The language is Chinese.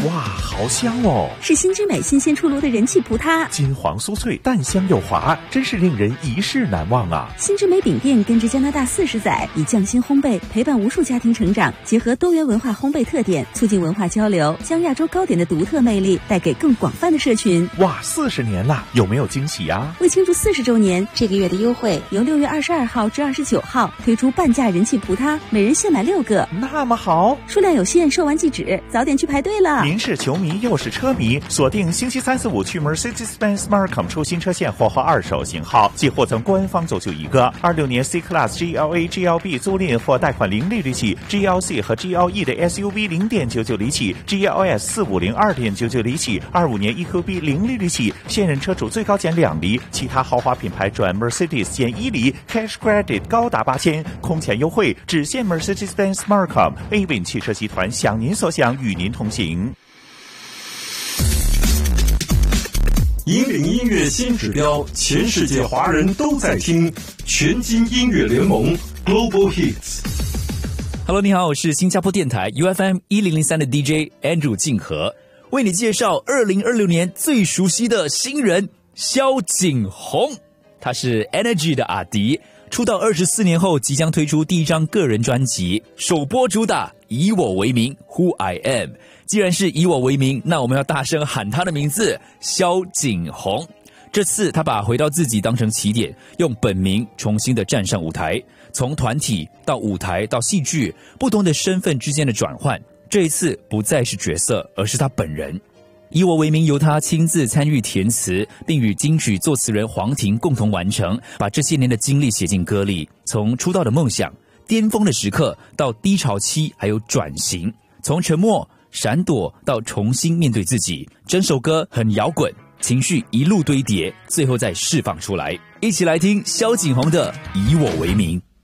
哇，好香哦！ 是新之美新鲜出炉的人气葡挞， 金黄酥脆，淡香又滑，真是令人一世难忘啊！ 新之美饼店根植加拿大40载，以匠心烘焙陪伴无数家庭成长，结合多元文化烘焙特点，促进文化交流，将亚洲糕点的独特魅力带给更广泛的社群。 哇，40年了，有没有惊喜啊？ 为庆祝40周年，这个月的优惠由6月22号至29号推出半价人气葡挞，每人限买6个， 那么好， 数量有限，售完即止，早点去排队了。 您是球迷又是车迷，锁定星期3、4、5去 Mercedes-Benz Markham 出新车现货和二手型号，即获赠官方走秀一个。26年 C-Class GLA、GLB 租赁或贷款零利率起 ，GLC 和 GLE 的 SUV 0.99厘起 ，GLS 450 2.99厘起，25年 EQB 零利率起，现任车主最高减2厘，其他豪华品牌转 Mercedes 减1厘 ，Cash Credit 高达8000，空前优惠，只限 Mercedes-Benz Markham。A-Win 汽车集团想您所想，与您同行。 引领音乐新指标，全世界华人都在听，全金音乐联盟 Global Hits。Hello， 你好，我是新加坡电台 UFM 1003的 DJ Andrew 静和，为你介绍2026年最熟悉的新人萧景宏。他是 Energy 的阿迪，出道24年后即将推出第一张个人专辑，首播主打以我为名 Who I Am。既然是以我为名，那我们要大声喊他的名字，萧景宏。这次他把回到自己当成起点，用本名重新的站上舞台，从团体到舞台到戏剧，不同的身份之间的转换，这一次不再是角色，而是他本人。以我为名由他亲自参与填词，并与金曲作词人黄婷共同完成，把这些年的经历写进歌里，从出道的梦想、巅峰的时刻到低潮期，还有转型，从沉默闪躲到重新面对自己，整首歌很摇滚，情绪一路堆叠，最后再释放出来。一起来听萧景宏的《以我为名》。